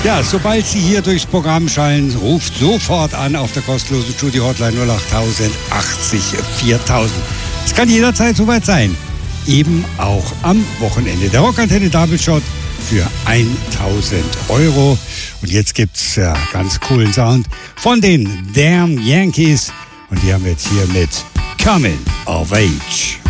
Ja, sobald Sie hier durchs Programm schallen, ruft sofort an auf der kostenlosen Studio-Hotline 08000 80 4000. Es kann jederzeit soweit sein. Eben auch am Wochenende. Der Rockantenne Double Shot für 1000 Euro. Und jetzt gibt's ganz coolen Sound von den Damn Yankees. Und die haben wir jetzt hier mit Coming of Age.